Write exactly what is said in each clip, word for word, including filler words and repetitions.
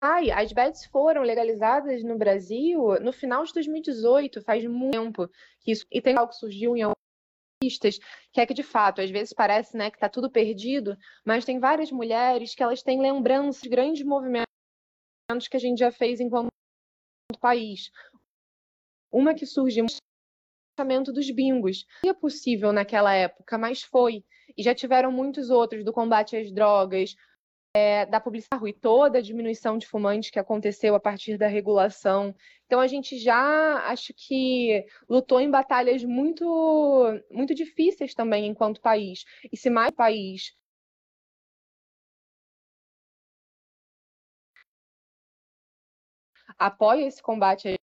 Ai, as bets foram legalizadas no Brasil no final de dois mil e dezoito, faz muito tempo que isso. E tem algo que surgiu em algumas listas, que é que de fato, às vezes parece, né, que está tudo perdido, mas tem várias mulheres que elas têm lembranças de grandes movimentos que a gente já fez enquanto país. Uma que surgiu lançamento dos bingos. Não é possível naquela época, mas foi. E já tiveram muitos outros do combate às drogas, é, da publicidade e toda a diminuição de fumantes que aconteceu a partir da regulação. Então a gente já acho que lutou em batalhas muito, muito difíceis também enquanto país. E se mais país apoia esse combate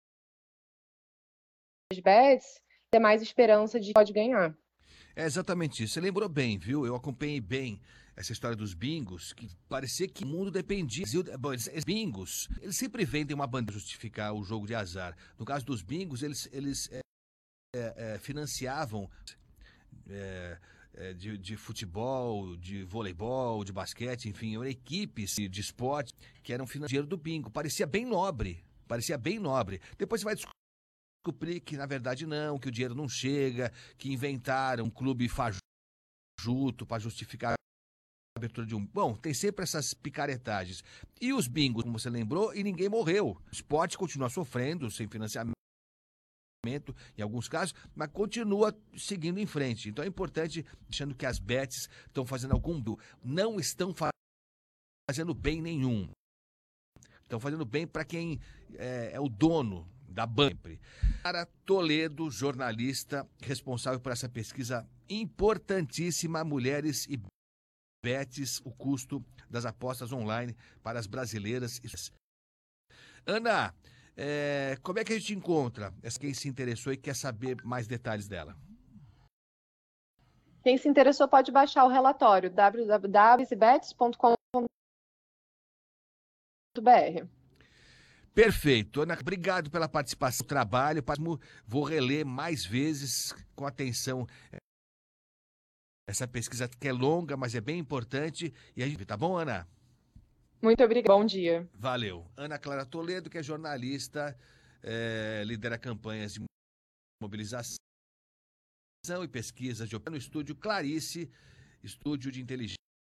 às bets, tem mais esperança de que pode ganhar. É exatamente isso. Você lembrou bem, viu? Eu acompanhei bem essa história dos bingos, que parecia que o mundo dependia. Bom, esses bingos, eles sempre vendem uma bandeira para justificar o jogo de azar. No caso dos bingos, eles, eles é, é, é, financiavam é, é, de, de futebol, de voleibol, de basquete, enfim, eram equipes de, de esporte que eram financiadas do bingo. Parecia bem nobre, parecia bem nobre. Depois você vai descobrir descobrir que na verdade não, que o dinheiro não chega, que inventaram um clube fajuto para justificar a abertura de um... Bom, tem sempre essas picaretagens. E os bingos, como você lembrou, e ninguém morreu. O esporte continua sofrendo, sem financiamento, em alguns casos, mas continua seguindo em frente. Então é importante, achando que as bets estão fazendo algum... Não estão fazendo bem nenhum. Estão fazendo bem para quem é, é o dono da Banpre. Para Toledo, jornalista responsável por essa pesquisa importantíssima, Mulheres e Bets, o custo das apostas online para as brasileiras. Ana, é, como é que a gente encontra quem se interessou e quer saber mais detalhes dela? Quem se interessou pode baixar o relatório w w w ponto bets ponto com ponto b r. Perfeito. Ana, obrigado pela participação no trabalho. Vou reler mais vezes com atenção essa pesquisa que é longa, mas é bem importante. E a gente, tá bom, Ana? Muito obrigada. Bom dia. Valeu. Ana Clara Toledo, que é jornalista, é, lidera campanhas de mobilização e pesquisas de opinião no estúdio Clarice, estúdio de inteligência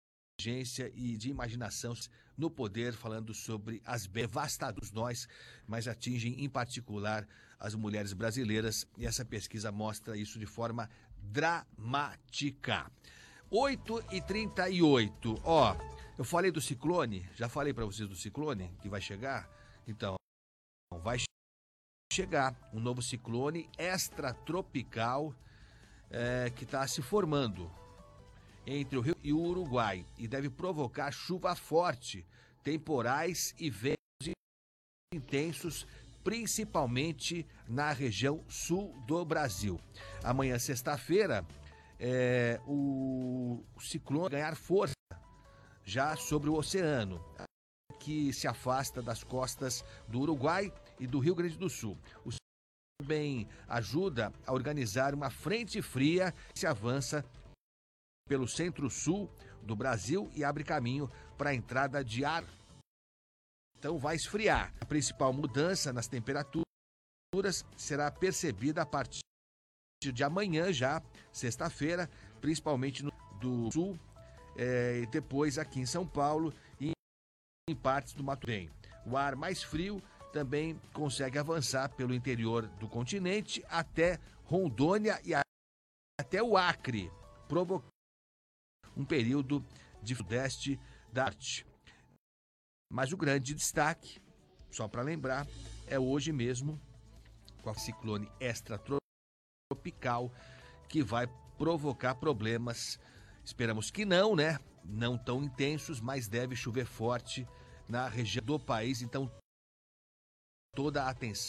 e de imaginação no poder, falando sobre as devastadoras nós, mas atingem em particular as mulheres brasileiras, e essa pesquisa mostra isso de forma dramática. oito e trinta e oito, ó, eu falei do ciclone, já falei para vocês do ciclone que vai chegar, então vai chegar um novo ciclone extratropical é, que está se formando entre o Rio e o Uruguai e deve provocar chuva forte, temporais e ventos intensos, principalmente na região sul do Brasil. Amanhã, sexta-feira, é, o, o ciclone vai ganhar força já sobre o oceano, que se afasta das costas do Uruguai e do Rio Grande do Sul. O ciclone também ajuda a organizar uma frente fria que se avança pelo centro-sul do Brasil e abre caminho para a entrada de ar. Então vai esfriar. A principal mudança nas temperaturas será percebida a partir de amanhã já, sexta-feira, principalmente no do sul, é, e depois aqui em São Paulo e em partes do Mato Grosso. O ar mais frio também consegue avançar pelo interior do continente até Rondônia e até o Acre, provocando um período de sudeste da arte. Mas o grande destaque, só para lembrar, é hoje mesmo, com a ciclone extratropical, que vai provocar problemas, esperamos que não, né? Não tão intensos, mas deve chover forte na região do país, então toda a atenção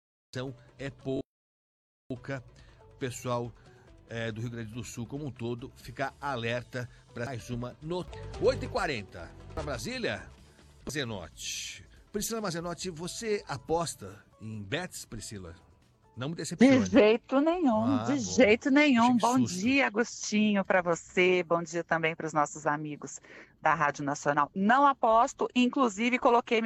é pouca. O pessoal É, do Rio Grande do Sul como um todo, ficar alerta para mais uma notícia. oito e quarenta, para Brasília, Mazenotti. Priscila Mazenotti, você aposta em bets, Priscila? Não me decepcione. De jeito nenhum, ah, de bom. jeito nenhum. Bom susto. dia, Agostinho, para você. Bom dia também para os nossos amigos da Rádio Nacional. Não aposto, inclusive coloquei